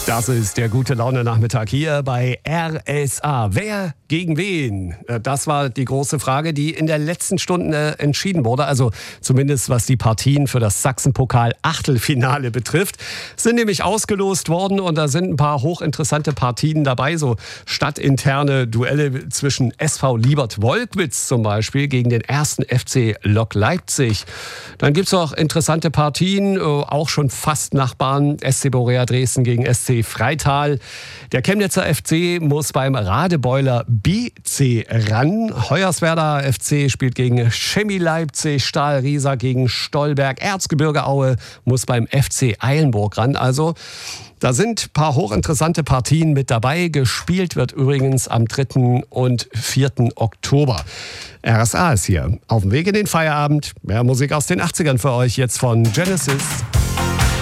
Das ist der Gute-Laune-Nachmittag hier bei RSA. Wer gegen wen? Das war die große Frage, die in der letzten Stunde entschieden wurde. Also zumindest was die Partien für das Sachsenpokal-Achtelfinale betrifft. Sind nämlich ausgelost worden und da sind ein paar hochinteressante Partien dabei. So stadtinterne Duelle zwischen SV Liebert-Wolkwitz zum Beispiel gegen den 1. FC Lok Leipzig. Dann gibt es auch interessante Partien, auch schon fast Nachbarn. SC Borea Dresden gegen SC Freital. Der Chemnitzer FC muss beim Radebeuler BC ran. Hoyerswerda FC spielt gegen Chemie Leipzig. Stahl Riesa gegen Stolberg. Erzgebirge Aue muss beim FC Eilenburg ran. Also da sind ein paar hochinteressante Partien mit dabei. Gespielt wird übrigens am 3. und 4. Oktober. RSA ist hier. Auf dem Weg in den Feierabend. Mehr Musik aus den 80ern für euch jetzt von Genesis.